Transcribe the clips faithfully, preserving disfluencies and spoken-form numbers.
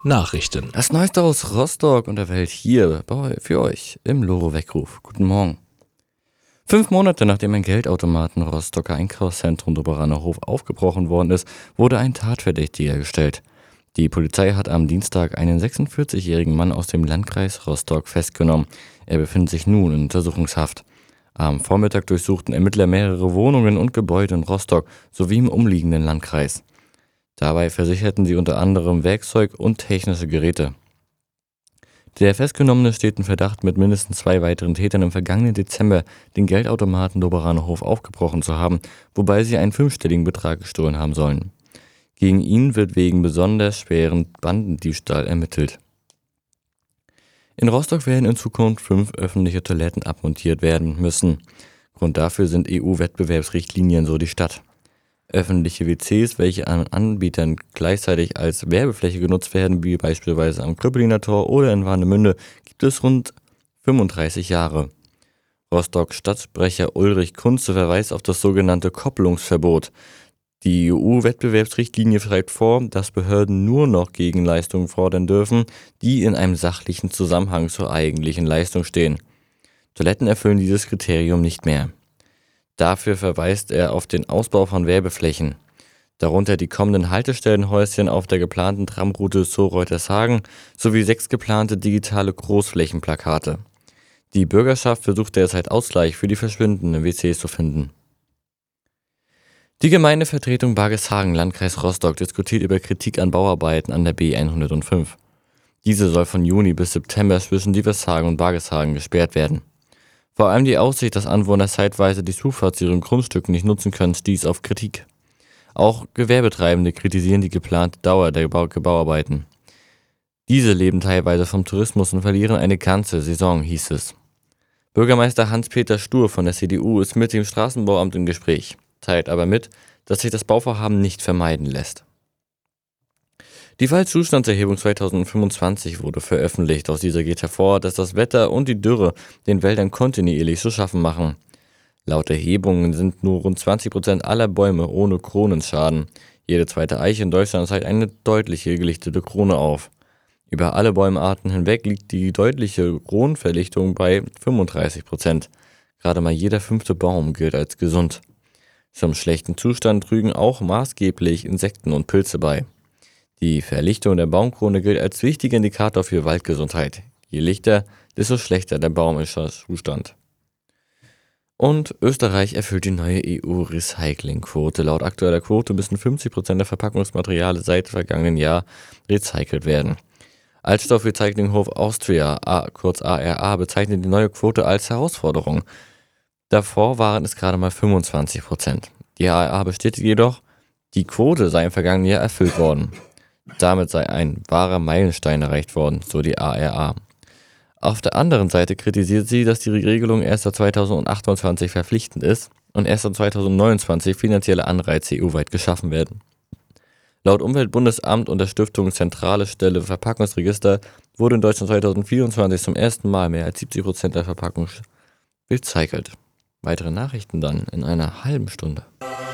Nachrichten. Das Neueste aus Rostock und der Welt hier bei, für euch im Loro-Weckruf. Guten Morgen. Fünf Monate nachdem ein Geldautomat im Rostocker Einkaufszentrum Doberaner Hof aufgebrochen worden ist, wurde ein Tatverdächtiger gestellt. Die Polizei hat am Dienstag einen sechsundvierzigjährigen Mann aus dem Landkreis Rostock festgenommen. Er befindet sich nun in Untersuchungshaft. Am Vormittag durchsuchten Ermittler mehrere Wohnungen und Gebäude in Rostock sowie im umliegenden Landkreis. Dabei versicherten sie unter anderem Werkzeug und technische Geräte. Der Festgenommene steht in Verdacht, mit mindestens zwei weiteren Tätern im vergangenen Dezember den Geldautomaten Doberaner Hof aufgebrochen zu haben, wobei sie einen fünfstelligen Betrag gestohlen haben sollen. Gegen ihn wird wegen besonders schweren Bandendiebstahl ermittelt. In Rostock werden in Zukunft fünf öffentliche Toiletten abmontiert werden müssen. Grund dafür sind E U-Wettbewerbsrichtlinien, so die Stadt. Öffentliche W Cs, welche an Anbietern gleichzeitig als Werbefläche genutzt werden, wie beispielsweise am Kröpeliner Tor oder in Warnemünde, gibt es rund fünfunddreißig Jahre. Rostock Stadtsprecher Ulrich Kunze verweist auf das sogenannte Kopplungsverbot. Die E U-Wettbewerbsrichtlinie schreibt vor, dass Behörden nur noch Gegenleistungen fordern dürfen, die in einem sachlichen Zusammenhang zur eigentlichen Leistung stehen. Toiletten erfüllen dieses Kriterium nicht mehr. Dafür verweist er auf den Ausbau von Werbeflächen, darunter die kommenden Haltestellenhäuschen auf der geplanten Tramroute zur Reutershagen sowie sechs geplante digitale Großflächenplakate. Die Bürgerschaft versucht derzeit Ausgleich für die verschwindenden W Cs zu finden. Die Gemeindevertretung Bargeshagen, Landkreis Rostock, diskutiert über Kritik an Bauarbeiten an der B hundertfünf. Diese soll von Juni bis September zwischen Sievershagen und Bargeshagen gesperrt werden. Vor allem die Aussicht, dass Anwohner zeitweise die Zufahrt zu ihren Grundstücken nicht nutzen können, stieß auf Kritik. Auch Gewerbetreibende kritisieren die geplante Dauer der Bau- Bauarbeiten. Diese leben teilweise vom Tourismus und verlieren eine ganze Saison, hieß es. Bürgermeister Hans-Peter Stur von der C D U ist mit dem Straßenbauamt im Gespräch, teilt aber mit, dass sich das Bauvorhaben nicht vermeiden lässt. Die Waldzustandserhebung zweitausendfünfundzwanzig wurde veröffentlicht. Aus dieser geht hervor, dass das Wetter und die Dürre den Wäldern kontinuierlich zu schaffen machen. Laut Erhebungen sind nur rund zwanzig Prozent aller Bäume ohne Kronenschaden. Jede zweite Eiche in Deutschland zeigt eine deutliche gelichtete Krone auf. Über alle Bäumarten hinweg liegt die deutliche Kronenverlichtung bei fünfunddreißig Prozent. Gerade mal jeder fünfte Baum gilt als gesund. Zum schlechten Zustand trügen auch maßgeblich Insekten und Pilze bei. Die Verlichtung der Baumkrone gilt als wichtiger Indikator für Waldgesundheit. Je lichter, desto schlechter der baumische Zustand. Und Österreich erfüllt die neue E U-Recyclingquote. Laut aktueller Quote müssen fünfzig Prozent der Verpackungsmaterialien seit vergangenen Jahr recycelt werden. Altstoff-Recyclinghof Austria, kurz A R A, bezeichnet die neue Quote als Herausforderung. Davor waren es gerade mal fünfundzwanzig Prozent. Die A R A bestätigt jedoch, die Quote sei im vergangenen Jahr erfüllt worden. Damit sei ein wahrer Meilenstein erreicht worden, so die A R A. Auf der anderen Seite kritisiert sie, dass die Regelung erst ab zweitausendachtundzwanzig verpflichtend ist und erst ab zweitausendneunundzwanzig finanzielle Anreize E U-weit geschaffen werden. Laut Umweltbundesamt und der Stiftung Zentrale Stelle Verpackungsregister wurde in Deutschland zweitausendvierundzwanzig zum ersten Mal mehr als siebzig Prozent der Verpackung recycelt. Weitere Nachrichten dann in einer halben Stunde.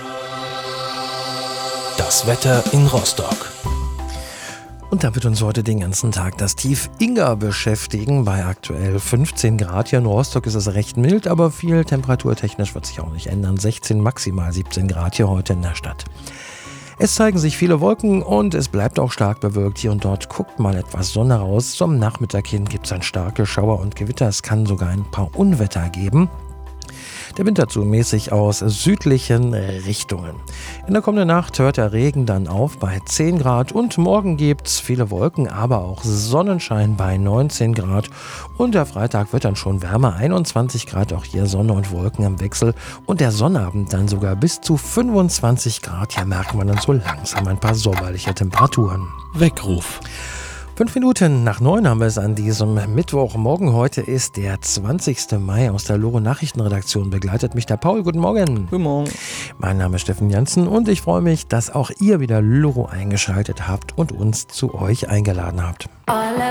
Das Wetter in Rostock. Und da wird uns heute den ganzen Tag das Tief Inga beschäftigen. Bei aktuell fünfzehn Grad hier in Rostock ist es recht mild, aber viel temperaturtechnisch wird sich auch nicht ändern. sechzehn, maximal siebzehn Grad hier heute in der Stadt. Es zeigen sich viele Wolken und es bleibt auch stark bewölkt. Hier und dort guckt mal etwas Sonne raus. Zum Nachmittag hin gibt es dann starke Schauer und Gewitter. Es kann sogar ein paar Unwetter geben. Der Wind dazu mäßig aus südlichen Richtungen. In der kommenden Nacht hört der Regen dann auf bei zehn Grad und morgen gibt's viele Wolken, aber auch Sonnenschein bei neunzehn Grad. Und der Freitag wird dann schon wärmer, einundzwanzig Grad, auch hier Sonne und Wolken im Wechsel. Und der Sonnabend dann sogar bis zu fünfundzwanzig Grad. Hier merkt man dann so langsam ein paar sommerliche Temperaturen. Weckruf. Fünf Minuten nach neun haben wir es an diesem Mittwochmorgen. Heute ist der zwanzigster Mai. Aus der Loro Nachrichtenredaktion begleitet mich der Paul. Guten Morgen. Guten Morgen. Mein Name ist Steffen Janssen und ich freue mich, dass auch ihr wieder Loro eingeschaltet habt und uns zu euch eingeladen habt.